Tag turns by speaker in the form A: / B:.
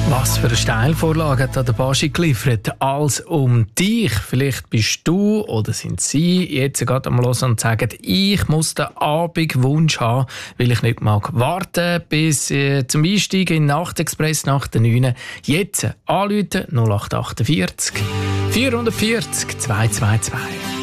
A: Was für eine Steilvorlage hat der Baschi geliefert? Als um dich. Vielleicht bist du oder sind sie jetzt gerade am Hören und sagen, ich muss den Abendwunsch haben, weil ich nicht mag warten bis zum Einsteigen in den Nachtexpress nach der 9. Jetzt anrufen 0848 440 222.